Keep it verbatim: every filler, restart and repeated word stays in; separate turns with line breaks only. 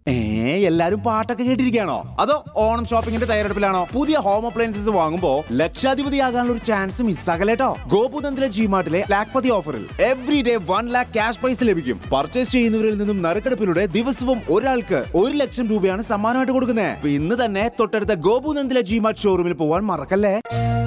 ഏ എല്ലാരും പാട്ടൊക്കെ കേട്ടിരിക്കുകയാണോ അതോ ഓണം ഷോപ്പിംഗിന്റെ തയ്യാറെടുപ്പിലാണോ? പുതിയ ഹോം അപ്ലയൻസസ് വാങ്ങുമ്പോ ലക്ഷാധിപതിയാകാനുള്ള ഒരു ചാൻസ് മിസ്സാകലേട്ടോ. ഗോപുനന്ദിലെ ജിമാർട്ടിലെ ലാക്പതി ഓഫറിൽ every day one lakh cash prize ലഭിക്കും. പർച്ചേസ് ചെയ്യുന്നവരിൽ നിന്നും നറുക്കെടുപ്പിലൂടെ ദിവസവും ഒരാൾക്ക് ഒരു ലക്ഷം രൂപയാണ് സമ്മാനമായിട്ട് കൊടുക്കുന്നത്. ഇന്ന് തന്നെ തൊട്ടടുത്ത ഗോപുനന്ദിലെ ജിമാർട്ട് ഷോറൂമിൽ പോവാൻ മറക്കല്ലേ.